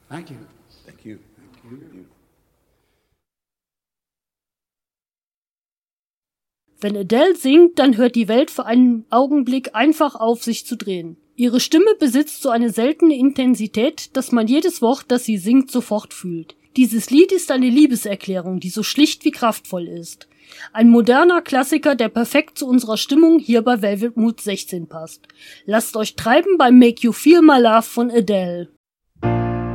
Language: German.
Thank you. Thank you. Wenn Adele singt, dann hört die Welt für einen Augenblick einfach auf, sich zu drehen. Ihre Stimme besitzt so eine seltene Intensität, dass man jedes Wort, das sie singt, sofort fühlt. Dieses Lied ist eine Liebeserklärung, die so schlicht wie kraftvoll ist. Ein moderner Klassiker, der perfekt zu unserer Stimmung hier bei Velvet Mood 16 passt. Lasst euch treiben bei Make You Feel My Love von Adele.